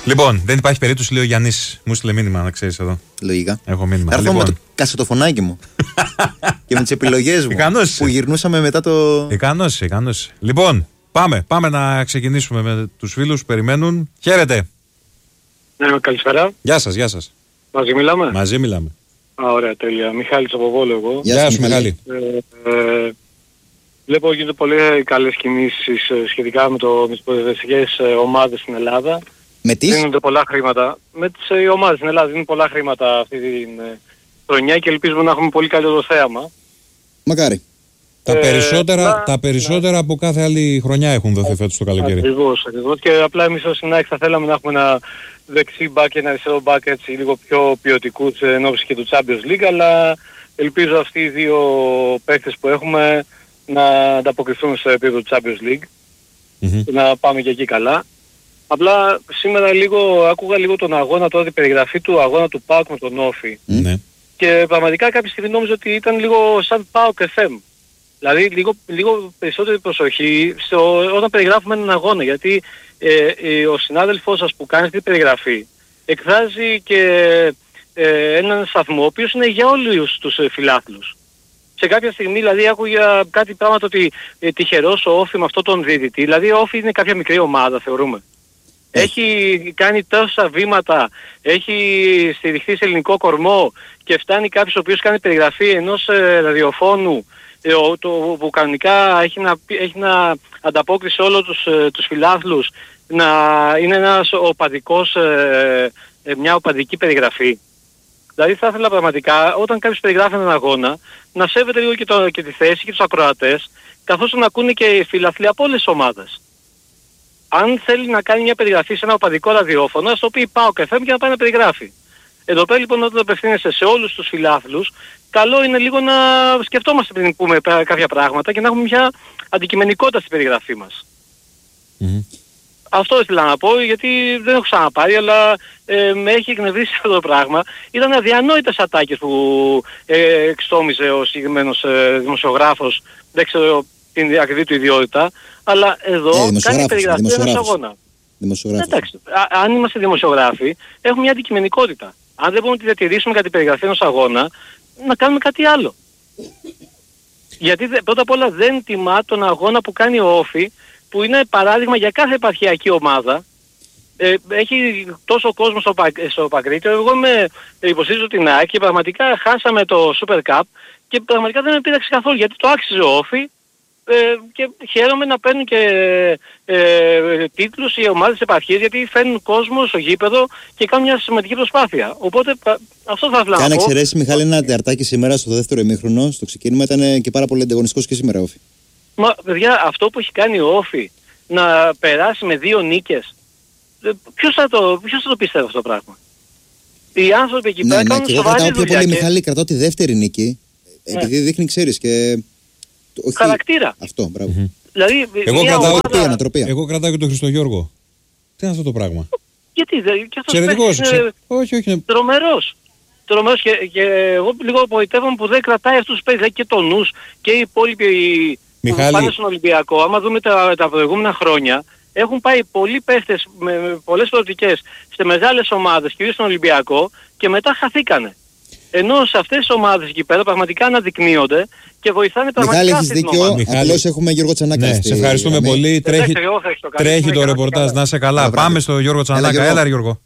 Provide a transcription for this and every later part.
Λοιπόν, δεν υπάρχει περίπτωση, λέει ο Γιάννης. Μου στείλε μήνυμα, να ξέρεις εδώ. Λογικά. Έχω μήνυμα. Θα έρθω με το κασετοφωνάκι μου. Και με τις επιλογές μου. Που γυρνούσαμε μετά το. Ικανός. Λοιπόν, πάμε να ξεκινήσουμε με τους φίλους που περιμένουν. Χαίρετε. Ναι, καλησπέρα. Γεια σας. Μαζί μιλάμε. Ωραία, τέλεια. Μιχάλης από Βόλο εγώ. Γεια σου Μιχάλη. Βλέπω γίνονται πολύ καλές κινήσεις σχετικά με τις ποδοσφαιρικές ομάδες στην Ελλάδα. Με τις? Δίνονται πολλά χρήματα. Με τις ομάδες στην Ελλάδα δίνουν πολλά χρήματα αυτή την χρονιά και ελπίζουμε να έχουμε πολύ καλύτερο θέαμα. Μακάρι. Τα περισσότερα από κάθε άλλη χρονιά έχουν δοθεί φέτος το καλοκαίρι. Ακριβώς. Και απλά εμείς ως Νάικ θα θέλαμε να έχουμε ένα δεξί μπακ και ένα αριστερό μπακ έτσι λίγο πιο ποιοτικούς εν ώψη και του Champions League, αλλά ελπίζω αυτοί οι δύο παίκτες που έχουμε να ανταποκριθούν στο επίπεδο του Champions League, να πάμε και εκεί καλά. Απλά σήμερα άκουγα λίγο τον αγώνα, τώρα την περιγραφή του αγώνα του ΠΑΟΚ με τον Όφη. Και πραγματικά κάποια στιγμή νόμιζα ότι ήταν λίγο σαν ΠΑΟΚ FM. Δηλαδή λίγο περισσότερη προσοχή όταν περιγράφουμε έναν αγώνα, γιατί ο συνάδελφός σας που κάνει αυτή την περιγραφή εκφράζει και έναν σταθμό ο οποίος είναι για όλους τους φιλάθλους. Σε κάποια στιγμή δηλαδή άκουγα κάτι πράγματα ότι τυχερός ο Όφη με αυτόν τον διαιτητή, δηλαδή ο Όφη είναι κάποια μικρή ομάδα θεωρούμε. Έχει κάνει τόσα βήματα, έχει στηριχθεί σε ελληνικό κορμό και φτάνει κάποιος ο οποίος κάνει περιγραφή ενός ραδιοφώνου που κανονικά έχει να ανταπόκριση όλους τους φιλάθλους, να είναι ένας οπαδικός, μια οπαδική περιγραφή. Δηλαδή θα ήθελα πραγματικά όταν κάποιος περιγράφει έναν αγώνα να σέβεται λίγο και τη θέση και τους ακροατές, καθώς να ακούνε και οι φιλαθλοί από όλες τις ομάδες. Αν θέλει να κάνει μια περιγραφή σε ένα οπαδικό ραδιόφωνο, ας το πει ΠΑΟΚ FM και να πάει να περιγράφει. Εδώ πέρα λοιπόν όταν απευθύνεσαι σε όλους τους φιλάθλους, καλό είναι λίγο να σκεφτόμαστε πριν πούμε κάποια πράγματα και να έχουμε μια αντικειμενικότητα στην περιγραφή μας. Αυτό ήθελα να πω γιατί δεν έχω ξαναπάρει, αλλά με έχει εκνευρίσει αυτό το πράγμα. Ήταν αδιανόητες ατάκες που εξτόμιζε ο συγκεκριμένος δημοσιογράφος, δεν ξέρω την ακριβή του ιδιότητα, αλλά εδώ κάνει περιγραφή ενός αγώνα. Εντάξει, αν είμαστε δημοσιογράφοι, έχουμε μια αντικειμενικότητα. Αν δεν μπορούμε να τη διατηρήσουμε κατά την περιγραφή ενός αγώνα, να κάνουμε κάτι άλλο. Γιατί πρώτα απ' όλα δεν τιμά τον αγώνα που κάνει ο Όφη, που είναι παράδειγμα για κάθε επαρχιακή ομάδα. Έχει τόσο κόσμο στο Παγκρίτιο. Εγώ υποστηρίζω την ΑΕΚ και πραγματικά χάσαμε το Super Cup και πραγματικά δεν με πείραξε καθόλου γιατί το άξιζε ο Όφη. Και χαίρομαι να παίρνουν και τίτλους οι ομάδες επαρχίες γιατί φέρνουν κόσμο στο γήπεδο και κάνουν μια σημαντική προσπάθεια. Οπότε αυτό θα ήθελα να πω. Κάνε εξαιρέσεις Μιχάλη ένα τεαρτάκι σήμερα στο δεύτερο ημίχρονο. Στο ξεκίνημα ήταν και πάρα πολύ ανταγωνιστικός και σήμερα Όφη. Μα παιδιά αυτό που έχει κάνει ο Όφη να περάσει με 2 νίκες, ποιος θα το πιστεύει αυτό το πράγμα. Οι άνθρωποι εκεί πέρα κάνουν σοβαρή δουλειά. Εγώ κρατάω πιο πολύ Μιχάλη, κρατάω τη δεύτερη νίκη επειδή δείχνει ξέρεις και... χαρακτήρα. Αυτό, μπράβο. Δηλαδή, εγώ κρατάω και τον Χριστογιώργο. Τι είναι αυτό το πράγμα. Γιατί και αυτός εξαιρετικός, όχι. Τρομερός και εγώ λίγο απογοητεύομαι που δεν κρατάει αυτούς τους παίκτες και τον νους και οι υπόλοιποι που πάνε στον Ολυμπιακό. Άμα δούμε τα προηγούμενα χρόνια έχουν πάει πολλοί παίκτες με πολλές προοπτικές σε μεγάλες ομάδες, κυρίως στον Ολυμπιακό και μετά χαθήκανε. Ενώ σε αυτές τις ομάδες εκεί πέρα πραγματικά αναδεικνύονται και βοηθάνε πραγματικά. Μιχάλη, έχεις δίκιο. Απλώς έχουμε Γιώργο Τσανάκα. Ναι, σε ευχαριστούμε πολύ. Τρέχει το ρεπορτάζ. Να είσαι καλά. Πάμε στο Γιώργο Τσανάκα. Έλα, Γιώργο.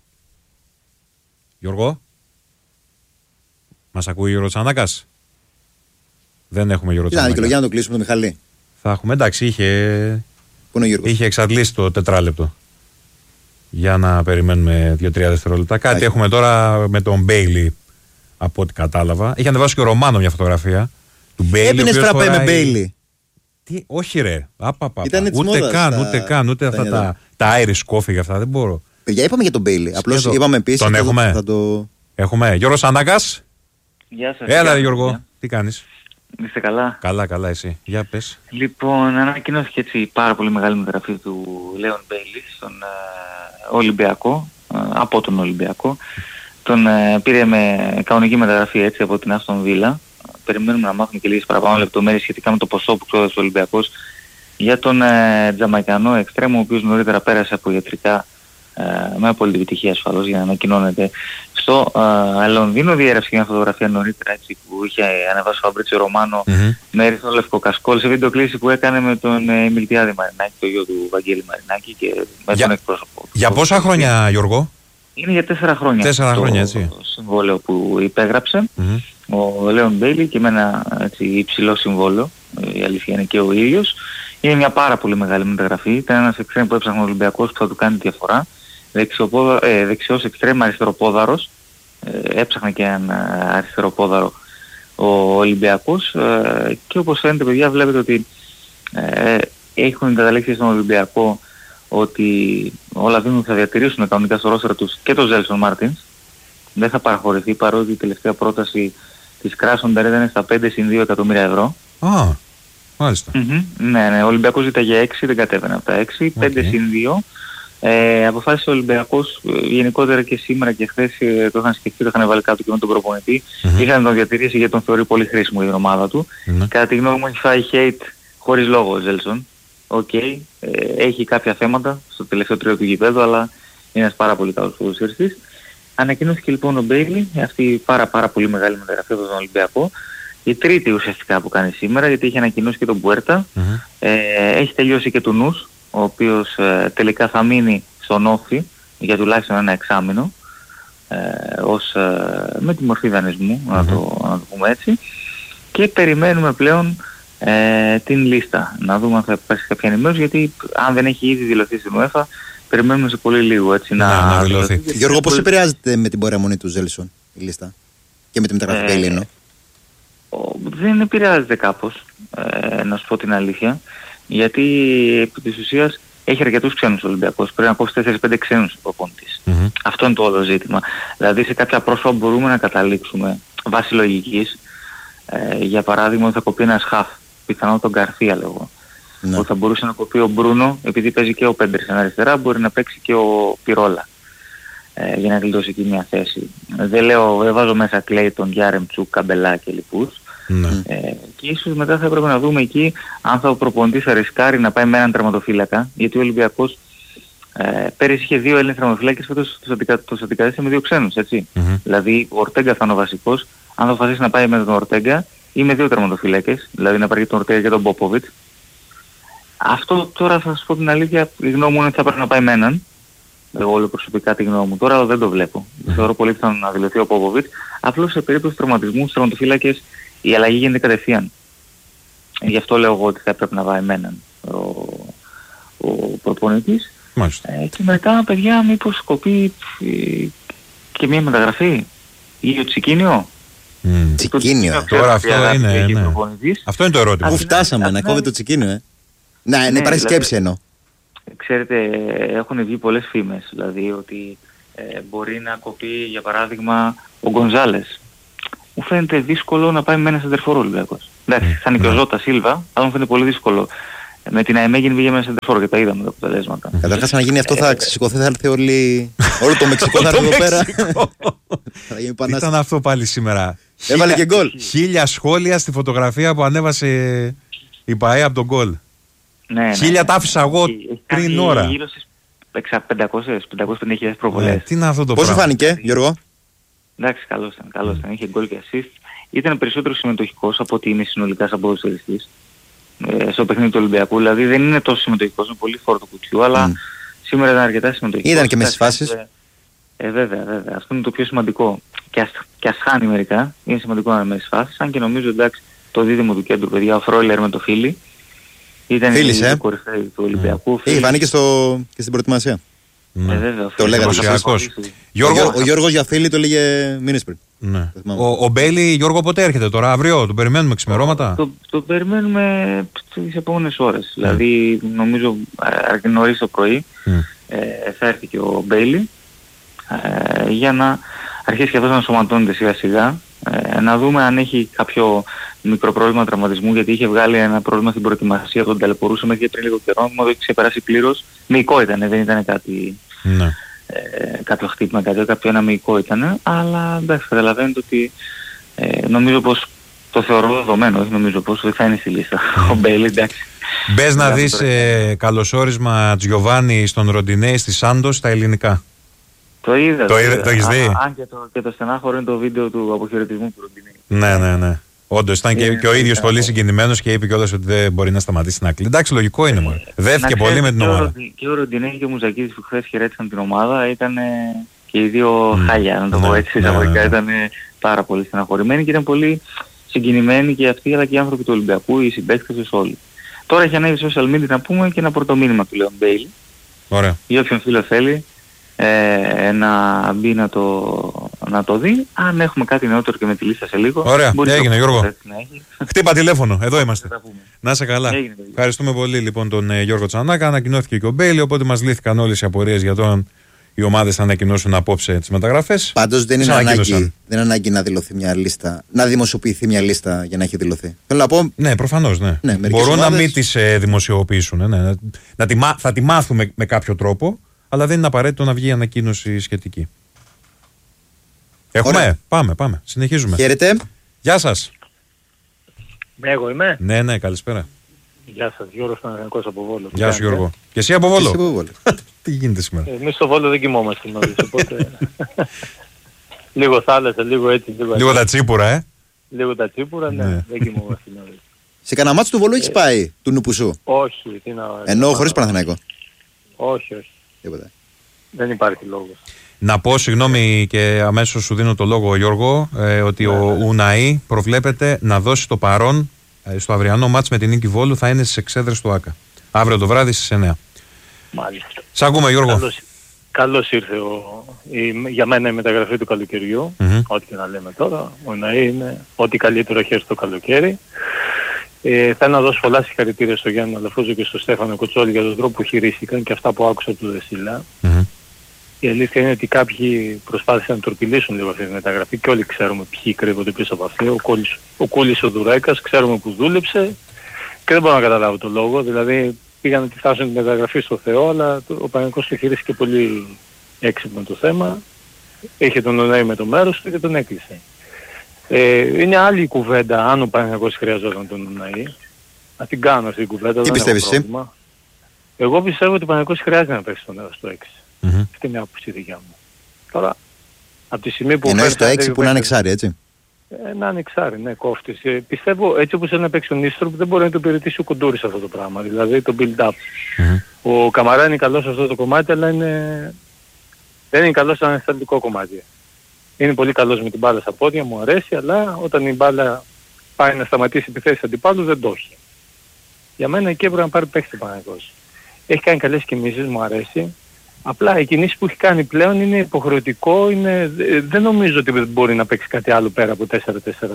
Γιώργο. Μας ακούει ο Γιώργο Τσανάκας. Δεν έχουμε Γιώργο Τσανάκα. Για να το κλείσουμε το Μιχάλη. Θα έχουμε, εντάξει, είχε εξαντλήσει το τετράλεπτο. Για να περιμένουμε 2-3 δευτερόλεπτα. Κάτι έχουμε τώρα με τον Μπέιλι. Από ό,τι κατάλαβα. Έχει ανεβάσει και ο Ρωμάνο μια φωτογραφία του Μπέιλι. Έπινες φραπέ με Μπέιλι. Όχι ρε. Ούτε καν. Ούτε αυτά τα Irish coffee για αυτά. Δεν μπορώ. Παιδιά, είπαμε για τον Μπέιλι. Απλώς είπαμε επίσης. Τον έχουμε. Έχουμε. Γιώργο Σανάκας. Γεια σας. Έλα Γιώργο. Τι κάνεις. Είστε καλά. Καλά εσύ. Για πες. Λοιπόν, ανακοινώθηκε έτσι πάρα πολύ μεγάλη μεταγραφή του Λέον Μπέιλι στον Ολυμπιακό. Από τον Ολυμπιακό. Τον πήρε με κανονική μεταγραφή έτσι από την Άστον Βίλα. Περιμένουμε να μάθουμε και λίγες παραπάνω λεπτομέρειες σχετικά με το ποσό που ξόδεψε ο Ολυμπιακός για τον Τζαμαϊκανό εξτρέμο, ο οποίος νωρίτερα πέρασε από ιατρικά με απόλυτη επιτυχία ασφαλώς για να ανακοινώνεται. Στο Λονδίνο διέρευσε μια φωτογραφία νωρίτερα έτσι, που είχε ανεβάσει ο Φαμπρίτσιο Ρωμάνο με ερυθρό λευκό κασκόλ σε βίντεο κλήση που έκανε με τον Μιλτιάδη Μαρινάκη, το γιο του Βαγγέλη Μαρινάκη και με τον εκπρόσωπο. Για πόσα χρόνια, Γιώργο? Είναι για 4 χρόνια. 4 χρόνια, έτσι. Το συμβόλαιο που υπέγραψε ο Λέον Μπέιλι και με ένα έτσι, υψηλό συμβόλαιο, η αλήθεια είναι και ο ίδιος. Είναι μια πάρα πολύ μεγάλη μεταγραφή. Ήταν ένας εξτρέμ που έψαχνε ο Ολυμπιακός που θα του κάνει διαφορά. Δεξιός εξτρέμ αριστεροπόδαρος. Έψαχνε και έναν αριστεροπόδαρο ο Ολυμπιακός. Και όπως φαίνεται, παιδιά, βλέπετε ότι έχουν καταλήξει στον Ολυμπιακό ότι όλα δίνουν θα διατηρήσουν κανονικά στο ρόστερ τους και τον Ζέλσον Μάρτινς. Δεν θα παραχωρηθεί, παρότι η τελευταία πρόταση της Κράσοντερ ήταν στα 5-2 εκατομμύρια ευρώ. Μάλιστα. Ναι, ο Ολυμπιακός ζητά για 6, δεν κατέβαινε από τα 6, 5-2. Αποφάσισε ο Ολυμπιακός γενικότερα και σήμερα και χθες το είχαν σκεφτεί, το είχαν βάλει κάτω και με τον προπονητή. Ήθελε να τον διατηρήσει γιατί τον θεωρεί πολύ χρήσιμο για την ομάδα του. Κατά τη γνώμη μου έχει φάει hate χωρίς λόγο ο Ζέλσον. Έχει κάποια θέματα στο τελευταίο τρίο του γηπέδου, αλλά είναι ένας πάρα πολύ καλός ποδοσφαιριστής. Ανακοινώθηκε λοιπόν ο Μπέιλι, αυτή η πάρα πολύ μεγάλη μεταγραφή από τον Ολυμπιακό. Η τρίτη ουσιαστικά που κάνει σήμερα, γιατί έχει ανακοινώσει και τον Μπουέρτα. Έχει τελειώσει και του Νους, ο οποίος τελικά θα μείνει στον Όφη για τουλάχιστον ένα εξάμηνο, με τη μορφή δανεισμού, να το πούμε έτσι. Και περιμένουμε πλέον την λίστα. Να δούμε αν θα υπάρξει κάποια ενημέρωση, γιατί αν δεν έχει ήδη δηλωθεί στην UEFA, περιμένουμε σε πολύ λίγο έτσι να δηλωθεί. Γιώργο, πώς επηρεάζεται με την παραμονή του Ζέλσον η λίστα και με τη μεταγραφή Μπέιλι? Δεν επηρεάζεται κάπως, να σου πω την αλήθεια, γιατί επί της ουσίας έχει αρκετούς ξένους Ολυμπιακούς. Πρέπει να κόψει 4-5 ξένους προπονητής. Αυτό είναι το όλο ζήτημα. Δηλαδή σε κάποια πρόσωπα μπορούμε να καταλήξουμε βάσει λογικής. Για παράδειγμα θα κοπεί ένας χαφ, πιθανόν τον Γκαρθία λέγω. Που θα μπορούσε να κοπεί ο Μπρούνο, επειδή παίζει και ο Πέντερσεν αριστερά, μπορεί να παίξει και ο Πιρόλα για να γλιτώσει εκεί μια θέση. Δεν βάζω μέσα Κλέιτον, Γιάρεμτσουκ, Καμπελά και λοιπούς. Και ίσως μετά θα έπρεπε να δούμε εκεί αν θα ο προπονητής θα ρισκάρει να πάει με έναν τερματοφύλακα, γιατί ο Ολυμπιακός πέρυσι είχε 2 Έλληνες τερματοφύλακες, φέτος τους αντικατέστησε με 2 ξένους, έτσι. Δηλαδή ο Ορτέγκα θα είναι ο βασικός, αν θα αποφασίσει να πάει με τον Ορτέγκα ή με 2 τερματοφύλακες, δηλαδή να πάρει και τον Ορτέγκα και τον Πόποβιτς. Αυτό τώρα θα σας πω την αλήθεια, η γνώμη μου είναι ότι θα πρέπει να πάει με έναν. Εγώ όλο προσωπικά τη γνώμη μου. Τώρα δεν το βλέπω. Θεωρώ πολύ πιθανό να δηλωθεί ο Πόποβιτς. Απλώς σε περίπτωση τραυματισμού στους τερματοφύλακες η αλλαγή γίνεται κατευθείαν. Γι' αυτό λέω εγώ ότι θα πρέπει να πάει με έναν ο προπονητής. Και μετά, παιδιά, μήπως κοπεί και μια μεταγραφή ή ο Τσικίνιο. Τσικίνιο. Τώρα αυτό είναι. Αυτό είναι το ερώτημα. Πού φτάσαμε να κόβει το Τσικίνιο, να υπάρχει σκέψη εννοώ. Ξέρετε, έχουν βγει πολλές φήμες, δηλαδή ότι μπορεί να κοπεί για παράδειγμα ο Γκονζάλες. Μου φαίνεται δύσκολο να πάει με ένα σεντερφόρ ο Ολυμπιακός. Εντάξει, θα είναι και ο Ζώτα Σίλβα, αλλά μου φαίνεται πολύ δύσκολο. Με την ΑΕΜΕ βγήκε με ένα σεντερφόρ και τα είδαμε τα αποτελέσματα. Καταρχάς να γίνει αυτό θα ξεσηκωθεί, θα έρθει όλο το Μεξικό θα έρθει εδώ πέρα. Ήταν αυτό πάλι σήμερα. Έβαλε και γκολ. 1000 σχόλια στη φωτογραφία που ανέβασε η ΠΑΕ από τον γκολ. 1000 τα άφησα εγώ πριν ώρα. Γύρω στις 500-550.000 προβολές. Τι είναι αυτό το πράγμα. Πώς φάνηκε, Γιώργο? Εντάξει, καλώς ήταν. Είχε γκολ και assist. Ήταν περισσότερο συμμετοχικός από ότι είναι συνολικά σαν ποδοσφαιριστής στο παιχνίδι του Ολυμπιακού. Δηλαδή δεν είναι τόσο συμμετοχικός, είναι πολύ φόρτο κουτιού, αλλά σήμερα ήταν αρκετά συμμετοχικός. Ήταν και με στις φάσεις. Βέβαια. Αυτό είναι το πιο σημαντικό. Και ας χάνει μερικά, είναι σημαντικό να είναι με στις φάσεις. Αν και νομίζω εντάξει το δίδυμο του κέντρου, παιδιά, ο Φρόιλερ με το Φίλι. Ήταν η κορυφαία του Ολυμπιακού. Φάνηκε και στην προετοιμασία. Βέβαια. Το λέγανε. Ο Γιώργος για Φίλι το λέγε μήνες πριν. Ο Μπέιλι, Γιώργο, πότε έρχεται τώρα? Αύριο, τον περιμένουμε ξημερώματα? Το περιμένουμε τις επόμενες ώρες. Δηλαδή νομίζω νωρίς το πρωί θα έρθει και ο Μπέιλι για να αρχίσει και αυτός να σωματώνεται σιγά σιγά. Να δούμε αν έχει κάποιο μικρό πρόβλημα τραυματισμού, γιατί είχε βγάλει ένα πρόβλημα στην προετοιμασία, τον ταλαιπωρούσε μέχρι και πριν λίγο καιρό, μου το έχει ξεπεράσει πλήρως. Μυϊκό ήταν, δεν ήταν κάτι, κάποιο χτύπημα, κάποιο ένα μυϊκό ήταν, αλλά εντάξει, καταλαβαίνετε ότι νομίζω πως το θεωρώ δεδομένο, όχι νομίζω πως θα είναι στη λίστα. Ο Μπέιλι, εντάξει, Μπες να δεις καλωσόρισμα Τζιοβάνι στον Ροντινέη στη Σάντος στα ελληνικά. Το είδα. Το έχεις δει? Αν και το στενάχωρο είναι το βίντεο του αποχαιρετισμού του Ροντινέη. Ναι. Όντως ήταν και ο ίδιος πολύ συγκινημένος και είπε κιόλας ότι δεν μπορεί να σταματήσει να κλείνει. Εντάξει, λογικό είναι μόνο. Δέθηκε πολύ με την ομάδα. Και ο Ροντινέη και ο Μουζακίδης που χθες χαιρέτησαν την ομάδα ήταν και οι δύο χάλια, να το πω έτσι εισαγωγικά. Ήταν πάρα πολύ στεναχωρημένοι και ήταν πολύ συγκινημένοι και αυτοί αλλά και οι άνθρωποι του Ολυμπιακού, οι συμπαίκτες τους όλοι. Τώρα έχει ανέβει social media να πούμε και ένα πρωτομήνυμα του Λέον Μπέιλι. Ωραία. Για όποιον φίλο θέλει να μπει να το δει. Αν έχουμε κάτι νεότερο και με τη λίστα σε λίγο. Ωραία, έγινε Γιώργο. Χτύπα τηλέφωνο, εδώ είμαστε. Να είσαι καλά. Ευχαριστούμε πολύ λοιπόν τον Γιώργο Τσανάκα. Ανακοινώθηκε και ο Μπέιλι, οπότε μας λύθηκαν όλες οι απορίες για τον οι ομάδες θα ανακοινώσουν απόψε τις μεταγραφές. Πάντως δεν είναι ανάγκη να δηλωθεί μια λίστα, να δημοσιοποιηθεί μια λίστα για να έχει δηλωθεί. Θέλω να πω. Ναι, προφανώς. Ναι. Μπορούν ομάδες να μην τις δημοσιοποιήσουν. Ναι. Θα τη μάθουμε με κάποιο τρόπο, αλλά δεν είναι απαραίτητο να βγει ανακοίνωση σχετική. Έχουμε. Ωραία. Πάμε. Συνεχίζουμε. Χαίρετε. Γεια σας. Εγώ είμαι. Ναι, καλησπέρα. Γεια σας, Γιώργος Παναθηναϊκός από Βόλο. Γεια σου Γιώργο. Και εσύ από Βόλο. Τι γίνεται σήμερα? Εμείς στο Βόλο δεν κοιμόμαστε νωρίς, οπότε λίγο θάλασσα, λίγο έτσι. Λίγο τα τσίπουρα, Λίγο τα τσίπουρα, ναι. Δεν κοιμόμαστε νωρίς. Σε κανένα μάτσο του Βόλου έχεις πάει, του Νουπουσού? Όχι. Ενώ χωρίς Παναθηναϊκό? Όχι. Τίποτα. Δεν υπάρχει λόγος. Να πω συγγνώμη και αμέσως σου δίνω το λόγο Γιώργο, ότι ο Ουναή προβλέπεται να δώσει το παρόν στο αυριανό μάτς με την Νίκη Βόλου, θα είναι στις εξέδρες του ΆΚΑ. Αύριο το βράδυ στις 9. Μάλιστα. Σ' ακούμε Γιώργο. Καλώς ήρθε για μένα η μεταγραφή του καλοκαιριού, ό,τι και να λέμε τώρα. Ο Ναή είναι ό,τι καλύτερο έχει έρθει το καλοκαίρι. Θέλω να δώσω πολλά συγχαρητήρια στο Γιάννη Αλαφούζο και στο Στέφανο Κοτσόλη για τον τρόπο που χειρίστηκαν και αυτά που άκουσα του Δεσίλα. Η αλήθεια είναι ότι κάποιοι προσπάθησαν να τορπιλήσουν λίγο αυτή τη μεταγραφή και όλοι ξέρουμε ποιοι κρύβονται πίσω από αυτή. Ο Κούλης ο Δουρέκας, ξέρουμε που δούλεψε και δεν μπορώ να καταλάβω το λόγο. Δηλαδή πήγαν να τη φτάσουν τη μεταγραφή στο Θεό, αλλά ο Παναθηναϊκός χειρίστηκε πολύ έξυπνο το θέμα. Είχε τον Ονέη με το μέρος του και τον έκλεισε. Είναι άλλη η κουβέντα αν ο Παναθηναϊκός χρειαζόταν τον Ονέη. Να την κάνω αυτή η κουβέντα. Τι πιστεύεις εσύ? Εγώ πιστεύω ότι ο Παναθηναϊκός χρειάζεται να παίξει τον στο 6. Αυτή είναι η άποψη δικιά μου. Τώρα, από τη στιγμή που... Εννοείς το 6 που να είναι εξάρι, έτσι? Να είναι εξάρι, ναι, κόφτης. Πιστεύω έτσι όπως θέλει να παίξει ο Νίστροπ δεν μπορεί να το υπηρετήσει ο Κουντούρης αυτό το πράγμα. Δηλαδή το build-up. Ο Καμαρά είναι καλός σε αυτό το κομμάτι, αλλά δεν είναι καλός σε ένα αισθαντικό κομμάτι. Είναι πολύ καλός με την μπάλα στα πόδια, μου αρέσει, αλλά όταν η μπάλα πάει να σταματήσει τη θέση αντιπάλου δεν το έχει. Για μένα εκεί έπρεπε να πάρει παίχτη Παναθηναϊκός. Έχει κάνει καλές κινήσεις, μου αρέσει. Απλά οι κινήσεις που έχει κάνει πλέον είναι υποχρεωτικό, δεν νομίζω ότι μπορεί να παίξει κάτι άλλο πέρα από 4-4-2.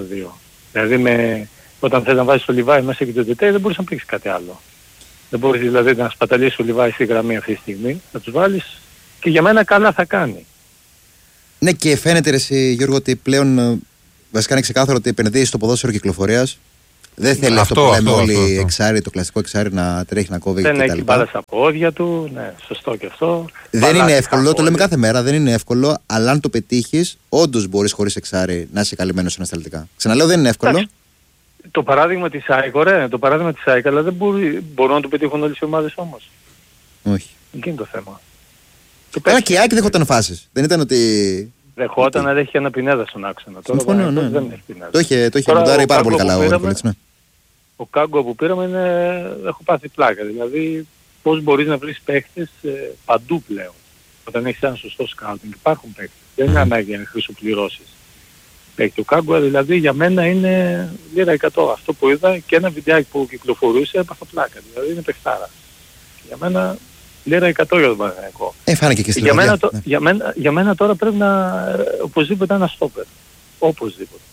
Δηλαδή όταν θες να βάζεις το Λιβάι μέσα και το Τετέ δεν μπορείς να παίξεις κάτι άλλο. Δεν μπορείς δηλαδή να σπαταλήσεις το Λιβάι στη γραμμή αυτή τη στιγμή, να τους βάλεις και για μένα καλά θα κάνει. Ναι, και φαίνεται εσύ Γιώργο ότι πλέον βασικά είναι ξεκάθαρο ότι επενδύει στο ποδόσφαιρο κυκλοφορίας. Δεν θέλει αυτό που λέμε όλοι εξάρι, το κλασικό εξάρι να τρέχει, να κόβει κτλ. Δεν έχει μπάλα στα πόδια του, ναι, σωστό και αυτό. Δεν είναι εύκολο, το λέμε κάθε μέρα, δεν είναι εύκολο, αλλά αν το πετύχεις, όντως μπορείς χωρίς εξάρι να είσαι καλυμμένος ανασταλτικά. Ξαναλέω, δεν είναι εύκολο. Το παράδειγμα της ΑΕΚ, ωραία, το παράδειγμα της ΑΕΚ, αλλά δεν μπορούν να το πετύχουν όλες οι ομάδες όμως. Όχι. Εκεί είναι το θέμα. Άρα και η ΑΕΚ δεχόταν φάσεις. Δεν ήταν ότι... Δεχόταν, αλλά έχει ένα Πινέδα στον άξονα. Συμφωνώ, ναι. Δεν έχει Πινέδα. Το είχε μοντάρει πάρα πολύ καλά ο Νικολίτης, ναι. Ο Κάγκο που πήραμε έχω πάθει πλάκα. Δηλαδή πώς μπορείς να βρεις παίχτες παντού πλέον. Όταν έχεις ένα σωστό σκάουτινγκ υπάρχουν παίχτες. Δεν είναι ανάγκη να χρυσοπληρώσεις. Ο Κάγκο δηλαδή για μένα είναι λίρα 100. Αυτό που είδα και ένα βιντεάκι που κυκλοφορούσε έπαθα πλάκα. Δηλαδή είναι παιχτάρα. Για μένα λίρα 100 για τον Παναθηναϊκό. Φάνηκε και στην για μένα τώρα πρέπει να οπωσδήποτε ένα στόπερ. Οπωσδήποτε.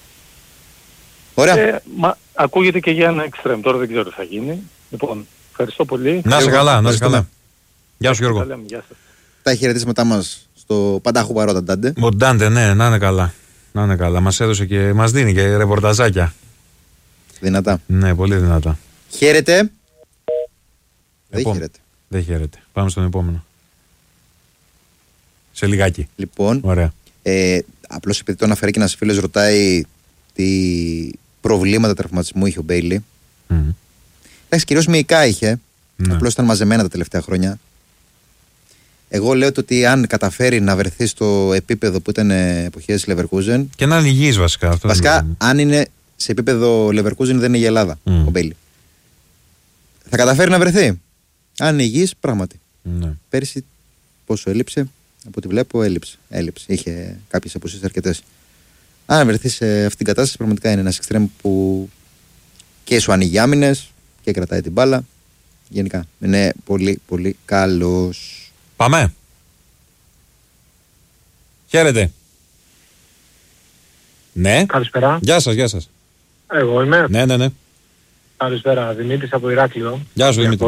Ωραία. Ακούγεται και για ένα εξτρέμ. Τώρα δεν ξέρω τι θα γίνει. Λοιπόν, ευχαριστώ πολύ. Να είσαι καλά, να είσαι καλά. Γεια σου Γιώργο. Τα χαιρετίσματά μας στο Παντάχου Παρότα Ντάντε. Ο Ντάντε, ναι, να είναι καλά. Να είναι καλά. Μας έδωσε και μας δίνει και ρεπορταζάκια. Δυνατά. Ναι, πολύ δυνατά. Χαίρετε. Δεν χαίρετε. Δεν χαίρετε. Πάμε στον επόμενο. Σε λιγάκι. Λοιπόν, ωραία. Απλώς επειδή το αναφέρει και ένας φίλος ρωτάει τι προβλήματα τραυματισμού είχε ο Μπέιλι. Εντάξει, κυρίως μυϊκά είχε. Απλώς ήταν μαζεμένα τα τελευταία χρόνια. Εγώ λέω ότι αν καταφέρει να βρεθεί στο επίπεδο που ήταν εποχές Leverkusen. Και να είναι υγιής βασικά. Βασικά, αν είναι σε επίπεδο Leverkusen, δεν είναι η Ελλάδα ο Μπέιλι. Θα καταφέρει να βρεθεί. Αν είναι υγιής, πράγματι. Πέρυσι, πόσο έλειψε, από ό,τι βλέπω, έλειψε. Είχε κάποιες απουσίες αρκετές. Αν βρεθεί σε αυτήν την κατάσταση, πραγματικά είναι ένας εξτρέμ που και σου ανοίγει άμυνες και κρατάει την μπάλα. Γενικά είναι πολύ πολύ καλός. Πάμε. Χαίρετε. Ναι. Καλησπέρα. Γεια σας. Εγώ είμαι. Ναι. Καλησπέρα. Δημήτρης από Ηράκλειο. Γεια σου Δημήτρη.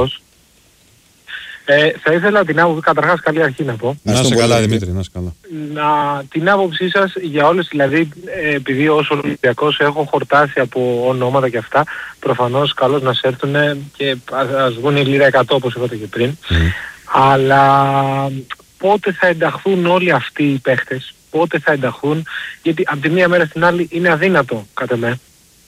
Θα ήθελα την άποψη, καταρχάς καλή αρχή να πω. Να είσαι καλά Δημήτρη, να είσαι καλά. Την άποψή σας για όλες, δηλαδή επειδή ως Ολυμπιακός έχω χορτάσει από ονόματα και αυτά, προφανώς καλώς να σε έρθουν και ας βγουν η λίρα 100 όπως είπατε και πριν. Αλλά πότε θα ενταχθούν όλοι αυτοί οι παίχτες, πότε θα ενταχθούν, γιατί από τη μία μέρα στην άλλη είναι αδύνατο κατά με.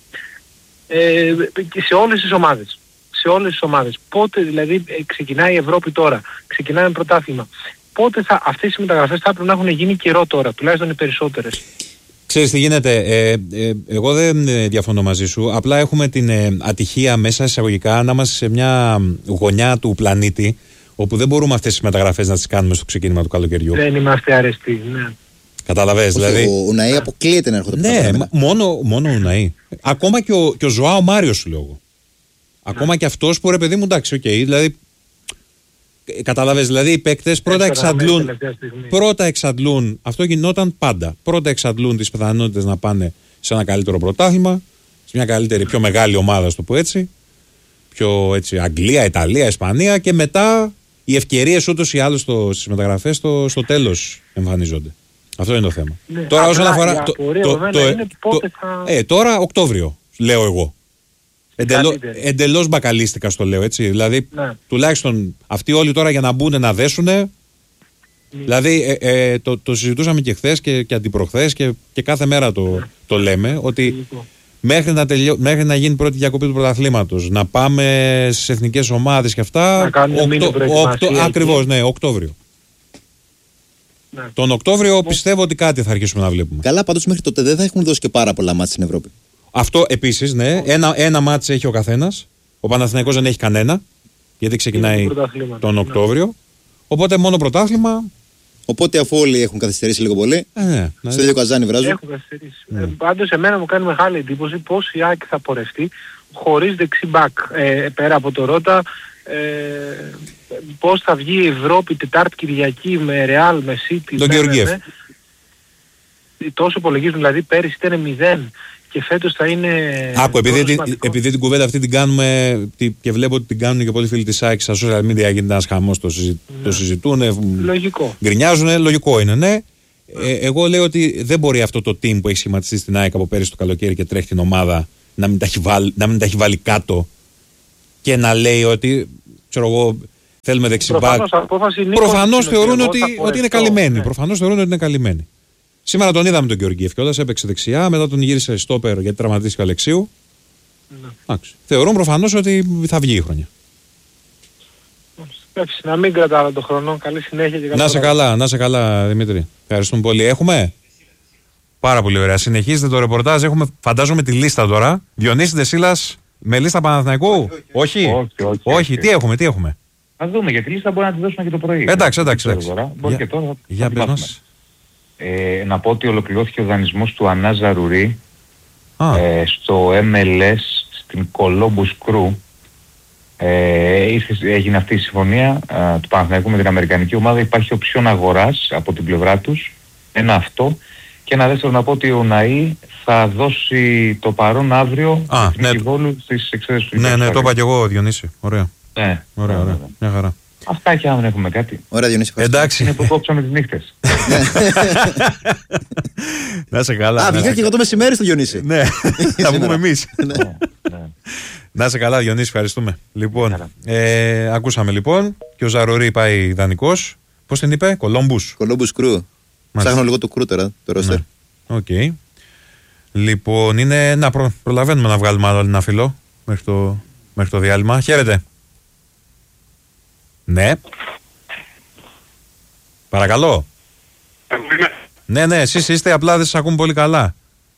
Και σε όλες τις ομάδες. Πότε δηλαδή ξεκινάει η Ευρώπη τώρα, ξεκινάει ένα πρωτάθλημα. Πότε αυτές οι μεταγραφές θα πρέπει να έχουν γίνει καιρό τώρα, τουλάχιστον οι περισσότερες. Ξέρεις τι γίνεται, εγώ δεν διαφωνώ μαζί σου, απλά έχουμε την ατυχία μέσα εισαγωγικά να είμαστε σε μια γωνιά του πλανήτη όπου δεν μπορούμε αυτές τις μεταγραφές να τις κάνουμε στο ξεκίνημα του καλοκαιριού. Δεν είμαστε αρεστοί, ναι. Καταλαβες, δηλαδή. Ο Ουναή αποκλείεται να έρχονται. Ναι, μόνο ο Ουναή. Ακόμα και ο Ζωάο Μάριο σου λέω. Ακόμα και αυτός που ρε παιδί μου, εντάξει, οκ, δηλαδή. Καταλαβες, δηλαδή οι παίκτες πρώτα εξαντλούν, αυτό γινόταν πάντα. Πρώτα εξαντλούν τις πιθανότητες να πάνε σε ένα καλύτερο πρωτάθλημα, σε μια καλύτερη, πιο μεγάλη ομάδα, στο πω έτσι. Πιο έτσι, Αγγλία, Ιταλία, Ισπανία, και μετά οι ευκαιρίες ούτως ή άλλως στις μεταγραφές στο τέλος εμφανίζονται. Αυτό είναι το θέμα. Ναι, τώρα όσον αφορά. Τώρα Οκτώβριο, λέω εγώ. Εντελώς μπακαλίστηκα στο λέω, έτσι. Δηλαδή, τουλάχιστον αυτοί όλοι τώρα για να μπουν να δέσουνε. Δηλαδή, το συζητούσαμε και χθες και αντιπροχθές και κάθε μέρα το λέμε, ότι μέχρι να γίνει πρώτη διακοπή του πρωταθλήματος, να πάμε στις εθνικές ομάδες και αυτά. Να κάνουμε ακριβώς, ναι, Οκτώβριο. Ναι. Τον Οκτώβριο πιστεύω ότι κάτι θα αρχίσουμε να βλέπουμε. Καλά, πάντως μέχρι τότε δεν θα έχουν δώσει και πάρα πολλά μάτς στην Ευρώπη. Αυτό επίσης, ναι. Ένα μάτς έχει ο καθένας. Ο Παναθηναϊκός δεν έχει κανένα, γιατί ξεκινάει τον Οκτώβριο. Οπότε μόνο πρωτάθλημα. Οπότε αφού όλοι έχουν καθυστερήσει λίγο πολύ, στο ίδιο καζάνι βράζουν. Έχουν καθυστερήσει. Πάντως εμένα μου κάνει μεγάλη εντύπωση πώς η ΑΕΚ θα πορευτεί χωρίς δεξί μπακ. Πέρα από το Ρώτα, πώς θα βγει η Ευρώπη Τετάρτη Κυριακή με Ρεάλ, με City. Τον Γεωργίευ. Τόσο υπολογίζουν, δηλαδή πέρυσι ήταν 0 και φέτος θα είναι. Άκου, επειδή την κουβέντα αυτή την κάνουμε και βλέπω ότι την κάνουν και πολλοί φίλοι της ΑΕΚ στα social media, γίνεται ένας χαμός, το συζητούν. Λογικό. Γκρινιάζουν, λογικό είναι, ναι. Εγώ λέω ότι δεν μπορεί αυτό το team που έχει σχηματιστεί στην ΑΕΚ από πέρυσι το καλοκαίρι και τρέχει την ομάδα να μην τα έχει βάλει κάτω και να λέει ότι, ξέρω εγώ, θέλουμε δεξιμπάκ. Προφανώς θεωρούν ότι είναι καλυμμένοι. Ναι. Προφανώς θεωρούν ότι είναι καλυμμένοι. Σήμερα τον είδαμε τον Γεωργίευ κιόλας, έπαιξε δεξιά, μετά τον γύρισε στόπερ γιατί τραυματίστηκε ο Αλεξίου. Ναι. Θεωρούν προφανώς ότι θα βγει η χρονιά. Να μην κρατάμε τον χρόνο. Καλή συνέχεια και καλά. Να σε καλά Δημήτρη. Ευχαριστούμε πολύ. Έχουμε. Πάρα πολύ ωραία. Συνεχίζετε το ρεπορτάζ. Έχουμε, φαντάζομαι, τη λίστα τώρα. Διονύση Ντεσίλας με λίστα Παναθηναϊκού. Όχι. Τι έχουμε. Θα δούμε, γιατί τη λίστα μπορεί να τη δώσουμε και το πρωί. Εντάξει. Μπορεί και τώρα. Για πες μας. Να πω ότι ολοκληρώθηκε ο δανεισμός του Ανάζα Ρουρί στο MLS στην Columbus Crew. Έγινε αυτή η συμφωνία του Παναθηναϊκού με την αμερικανική ομάδα. Υπάρχει οψιόν αγοράς από την πλευρά τους. Ένα αυτό. Και ένα δεύτερο, να πω ότι ο Ναή θα δώσει το παρόν αύριο στην Βόλου στις εξέδρες του. Ναι, το είπα και εγώ, Διονύση. Ωραία. Ναι. Ωραία. Μια χαρά. Αυτά και αν δεν έχουμε κάτι. Ωραία, Διονύση. Εντάξει. Είναι που κόψαμε τις νύχτες. Να σε καλά. Βγήκα και εγώ το μεσημέρι στο Διονύση. Ναι, θα βγούμε εμείς. Να σε καλά, Διονύση, ευχαριστούμε. Λοιπόν, ακούσαμε λοιπόν και ο Ζαρορί πάει δανεικός. Πώς την είπε, Columbus Crew. Ψάχνω λίγο το Crew τώρα, το ρόστερ. Οκ. Λοιπόν, είναι να προλαβαίνουμε να βγάλουμε άλλο ένα φιλό μέχρι μέχρι το διάλειμμα. Χαίρετε. Ναι. Παρακαλώ. Ναι, εσείς είστε, απλά δεν σας ακούμε πολύ καλά.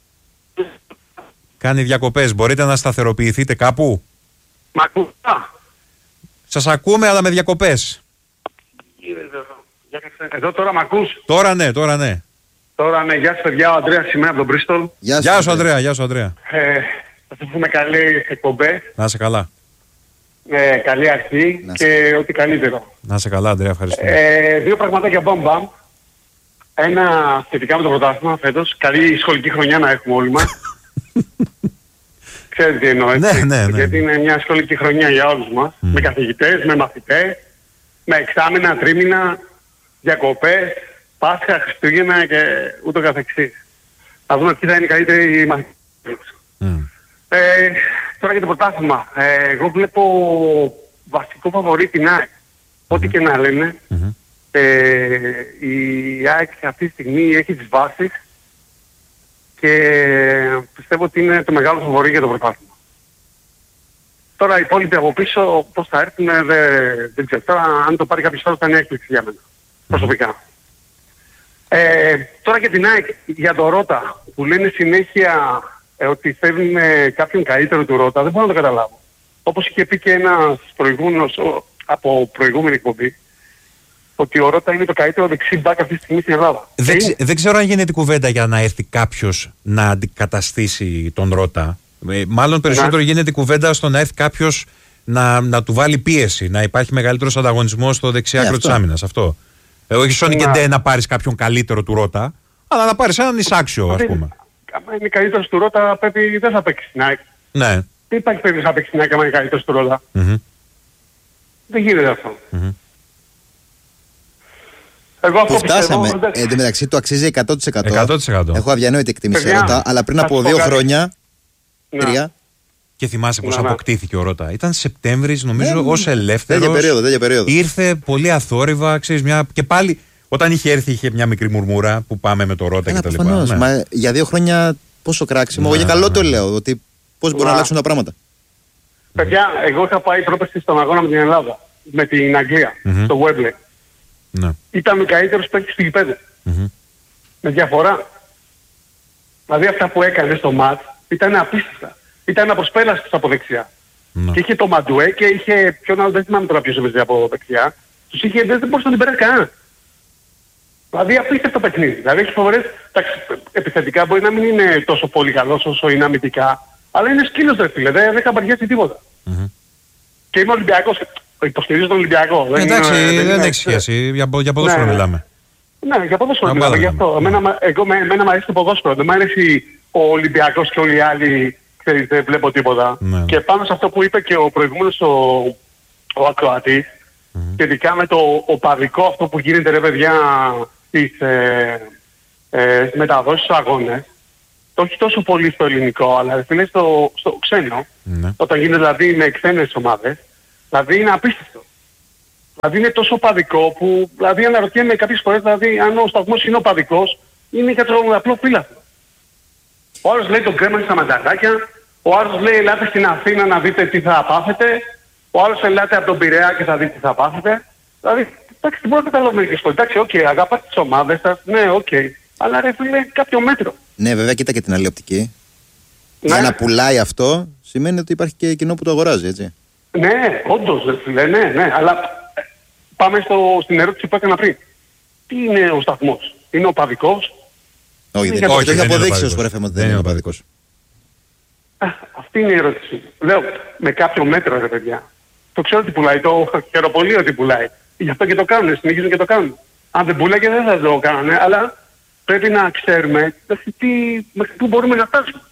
Κάνει διακοπές. Μπορείτε να σταθεροποιηθείτε κάπου? Μ' ακούτε? Σας ακούμε, αλλά με διακοπές. Εδώ τώρα μ' ακούς? Τώρα ναι. Τώρα ναι, γεια σας παιδιά, ο Ανδρέας σήμερα από τον Μπρίστολ. Γεια σου Ανδρέα. Θα σας πούμε καλή εκπομπέ. Να είσαι καλά. Καλή αρχή και ό,τι καλύτερο. Να είσαι καλά Ανδρέα, ευχαριστώ. Δύο πραγματάκια μπαμ. Ένα σχετικά με το πρωτάθλημα φέτος. Καλή σχολική χρονιά να έχουμε όλοι μας. Ξέρετε τι εννοώ, έτσι. Ναι. Γιατί είναι μια σχολική χρονιά για όλους μας. Με καθηγητές, με μαθητές, με εξάμηνα, τρίμηνα, διακοπές, Πάσχα, Χριστούγεννα και ούτω καθεξής. Θα δούμε ποιοι θα είναι οι καλύτεροι μαθητές. Τώρα για το πρωτάθλημα. Εγώ βλέπω βασικό φαβορί την ΑΕΚ. Ό,τι και να λένε. Η ΑΕΚ αυτή τη στιγμή έχει τις βάσεις και πιστεύω ότι είναι το μεγάλο φαβορί για το πρωτάθλημα. Τώρα οι υπόλοιποι από πίσω πώς θα έρθουν δεν ξέρω. Τώρα αν το πάρει κάποιος άλλος θα είναι έκπληξη για μένα. Προσωπικά. Τώρα για την ΑΕΚ, για το Ρώτα που λένε συνέχεια ότι θέλουν κάποιον καλύτερο του Ρώτα, δεν μπορώ να το καταλάβω. Όπως είχε πει και ένας προηγούμενος από προηγούμενη εκπομπή, ότι ο Ρώτα είναι το καλύτερο δεξί μπακ αυτή τη στιγμή στην Ελλάδα. Δεν ξέρω αν γίνεται κουβέντα για να έρθει κάποιος να αντικαταστήσει τον Ρώτα. Μάλλον περισσότερο γίνεται κουβέντα στο να έρθει κάποιος να του βάλει πίεση, να υπάρχει μεγαλύτερος ανταγωνισμός στο δεξιά άκρο της άμυνας. Αυτό. Όχι Σόνι και Ντε να πάρεις κάποιον καλύτερο του Ρώτα, αλλά να πάρεις έναν εισάξιο, ας πούμε. Αν είναι καλύτερος του Ρώτα, πρέπει δεν θα παίξει στην ΑΕΚ. Ναι. Δεν υπάρχει περίπτωση να παίξει στην ΑΕΚ αν είναι καλύτερος του Ρώτα. Δεν γίνεται αυτό. Εγώ αυτό φτάσαμε. Εν τω μεταξύ το αξίζει 100%. Έχω αδιανόητη εκτίμηση Ρώτα, αλλά πριν από 2 χρόνια, 3. Και θυμάσαι πώς αποκτήθηκε ο Ρώτα. Ήταν Σεπτέμβρης, νομίζω, ως ελεύθερος. Τέτοια περίοδο. Ήρθε πολύ αθόρυβα, ξέρεις, και πάλι όταν είχε έρθει είχε μια μικρή μουρμούρα που πάμε με το Ρώτα κτλ. Μα για 2 χρόνια πόσο κράξιμο. Εγώ για καλό το λέω, ότι πώς μπορούν να αλλάξουν τα πράγματα. Παιδιά, εγώ είχα πάει πρόπερση στον αγώνα με την Ελλάδα, με την Αγγλία, στο Wembley. Ήταν ο καλύτερος παίκτης του γηπέδου. Με διαφορά. Δηλαδή αυτά που έκανε στο μάτς ήταν απίστευτα. Ήταν ένα προσπέλαστος από δεξιά. Και είχε το Μαντουέ και είχε ποιον άλλο, δεν θυμάμαι τώρα ποιος έπαιζε από δεξιά. Τους είχε, δεν μπορούσε να την περάσει κανένα. Δηλαδή απίστευτο παιχνίδι. Δηλαδή έχει φορές, επιθετικά μπορεί να μην είναι τόσο πολύ καλός όσο είναι αμυντικά, αλλά είναι σκύλος ρε φίλε, δεν καμπαριάζει τίποτα. Και είμαι Ολυμπιακός, υποστηρίζω τον Ολυμπιακό. Εντάξει, δεν έχει σχέση, για ποδόσφαιρο μιλάμε. Ναι, για ποδόσφαιρο μιλάμε, γι' αυτό. Εμένα μου αρέσει το ποδόσφαιρο, δεν μου αρέσει ο Ολυμπιακός και όλοι οι άλλοι, ξέρεις, δεν βλέπω τίποτα. Και πάνω σε αυτό που είπε και ο προηγούμενος ο ακροατής, σχετικά με το οπαδικό αυτό που γίνεται ρε παιδιά στις μεταδόσεις στους αγώνες, το όχι τόσο πολύ στο ελληνικό, αλλά είναι στο ξένο, όταν γίνεται δηλαδή με ξένες ομάδες, δηλαδή είναι απίστευτο. Δηλαδή είναι τόσο οπαδικό που, δηλαδή αναρωτιέμαι κάποιες φορές, δηλαδή αν ο σταθμός είναι οπαδικός, είναι για τον απλό φύλαθλο. Ο άλλος λέει τον κρέμανε στα μανταράκια, ο άλλος λέει ελάτε στην Αθήνα να δείτε τι θα πάθετε, ο άλλος ελάτε από τον Πειραιά και θα δείτε τι θα πάθετε. Δηλαδή, εντάξει, δεν μπορώ να καταλάβω μερικές φορές. Εντάξει, αγαπάτε τις ομάδες σας, ναι, αλλά ρε φίλε, κάποιο μέτρο. Ναι, βέβαια, κοίτα και την άλλη οπτική. Για να πουλάει αυτό, σημαίνει ότι υπάρχει και κοινό που το αγοράζει, έτσι. Ναι, όντως, ρε φίλε, ναι, αλλά πάμε στην ερώτηση που έκανα πριν. Τι είναι ο σταθμός, είναι οπαδικός? Όχι, δεν έχει αποδείξει ως φορέφημα ότι δεν είναι οπαδικός. Αυτή είναι η ερώτηση. Λέω, με κάποιο μέτρο ρε παιδιά. Το ξέρω τι πουλάει, το χαίρομαι πολύ ότι πουλάει. Γι' αυτό και το κάνουν, συνεχίζουν και το κάνουν. Αν δεν πουλάει και δεν θα το κάνουν, αλλά πρέπει να ξέρουμε μέχρι πού μπορούμε να φτάσουμε.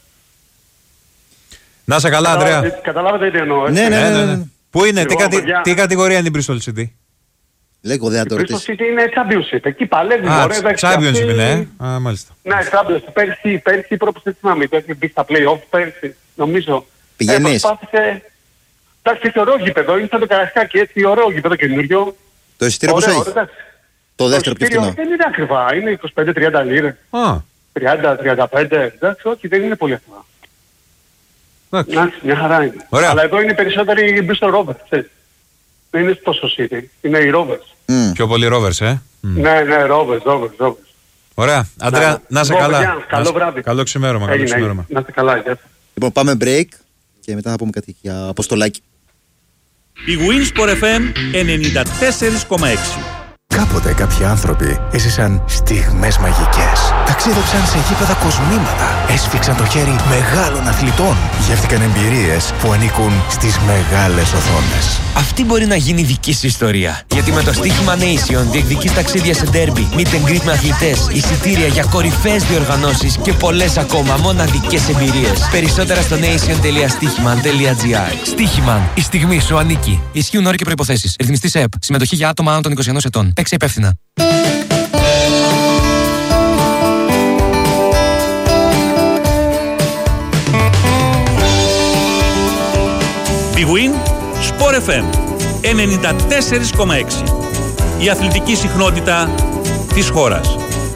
Να είσαι καλά, Ανδρέα. Καταλάβατε τι εννοώ. Ναι. Πού είναι, τι κατηγορία είναι η Bristol City? Λέγω, δεν θα το ρωτήσω. Η Bristol City είναι Championship. Εκεί παλεύει. Championship είναι, μάλιστα. Ναι, Championship. Πέρσι πρόπουσε θυμάμαι. Το έχει μπει στα play-off πέρσι, νομίζω. Πηγαίνεις? Εντάξει, έχει ωραίο γήπεδο. Είναι σαν το Καρασκάκι, έτσι, ωραίο γήπεδο καινούριο. Το εισιτήριο πώς έχει? Το δεύτερο πιο φθηνό? Δεν είναι ακριβά. Είναι 25-30 λίρες. 30-35. Εντάξει, όχι, δεν είναι πολύ ακριβά. Μια χαρά είναι. Ωραία. Αλλά εδώ είναι περισσότεροι οι Bristol Rovers. Δεν είναι τόσο City. Είναι οι Rovers. Πιο πολύ Rovers, Ναι, Rovers. Ωραία. Αντρέα, να είσαι καλά. Παιδιά, καλό βράδυ. Καλό ξημέρωμα. Να είστε καλά. Λοιπόν, πάμε break και μετά θα πούμε κάτι για Αποστολάκη. Η Winsport FM 94,6. Κάποτε κάποιοι άνθρωποι έζησαν στιγμές μαγικές. Ταξίδεψαν σε γήπεδα κοσμήματα. Έσφιξαν το χέρι μεγάλων αθλητών. Γεύτηκαν εμπειρίες που ανήκουν στις μεγάλες οθόνες. Αυτή μπορεί να γίνει δική σου ιστορία. Γιατί με το στοίχημα Nation διεκδικείς ταξίδια σε ντέρμπι, meet and greet με αθλητές, εισιτήρια για κορυφαίες διοργανώσεις και πολλές ακόμα μοναδικές εμπειρίες. Περισσότερα στο nation.stichiman.gr. Στοίχημαν. Η στιγμή σου ανήκει. Ισχύουν όροι και προϋποθέσεις. Ρυθμιστής ΕΕΠ. Συμμετοχή για άτομα άνω των 21 ετών. Παίξε υπεύθυνα. Big Win Sport FM 94,6. Η αθλητική συχνότητα της χώρας.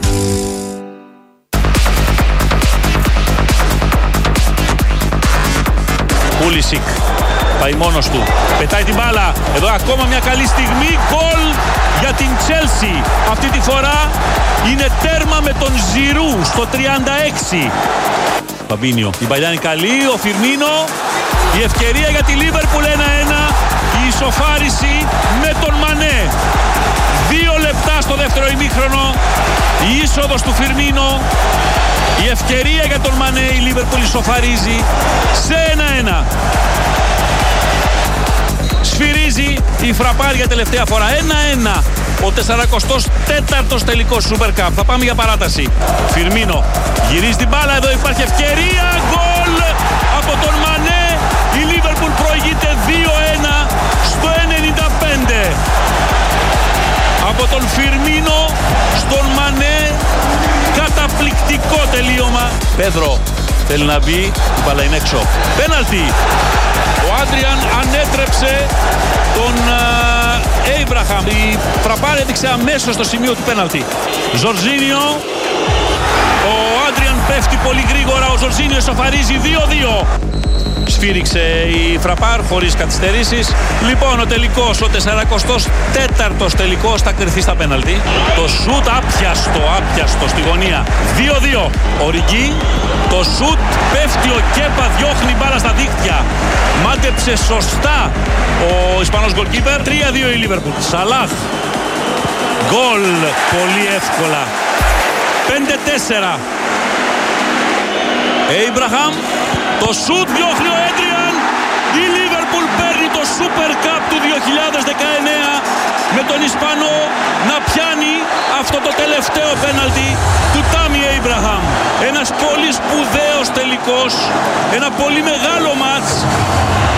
Πούλησικ πάει μόνος του, πετάει την μπάλα, εδώ ακόμα μια καλή στιγμή, γκολ για την Chelsea. Αυτή τη φορά είναι τέρμα με τον Ζιρού στο 36. Φαμπίνιο, η παλιά είναι καλή, ο Φιρμίνο, η ευκαιρία για τη Liverpool 1-1, η ισοφάριση με τον Μανέ. 2 λεπτά στο δεύτερο ημίχρονο, η είσοδος του Φιρμίνο, η ευκαιρία για τον Μανέ, η Liverpool ισοφαρίζει σε 1-1. Σφυρίζει η Φραπάρ για τελευταία φορά. 1-1. Ο 44ος τελικός Super Cup. Θα πάμε για παράταση. Φιρμίνο γυρίζει την μπάλα. Εδώ υπάρχει ευκαιρία. Γκολ από τον Μανέ. Η Liverpool προηγείται 2-1 στο 95. Από τον Φιρμίνο στον Μανέ. Καταπληκτικό τελείωμα. Πέδρο θέλει να μπει. Η μπάλα είναι έξω. Πέναλτι. Ο Άντριαν ανέτρεψε τον Έιμπραχαμ. Η Φραπάρ έδειξε αμέσως το σημείο του πέναλτι. Ζορζίνιο. Ο Άντριαν πέφτει πολύ γρήγορα. Ο Ζορζίνιο ισοφαρίζει 2-2. Σφύριξε η Φραπάρ χωρίς καθυστερήσεις. Λοιπόν, ο τελικός, ο 44ος τελικός θα κρυθεί στα πέναλτι. Το σουτ άπιαστο στη γωνία. 2-2. Ο Ριγκί, το σουτ πέφτει, ο Κέπα διώχνει μπάλα στα δίχτυα. Μάντεψε σωστά ο Ισπανός γκολκίπερ. 3-2 η Λίβερπουλ. Σαλάχ. Γκολ πολύ εύκολα. 5-4. Έιμπραχαμ. Το σουτ διώχνει ο Έντριαν. Η Liverpool παίρνει το Super Cup του 2019 με τον Ισπανό να πιάνει αυτό το τελευταίο πέναλτι του Τάμι Έιμπραχαμ. Ένας πολύ σπουδαίος τελικός, ένα πολύ μεγάλο μάτς.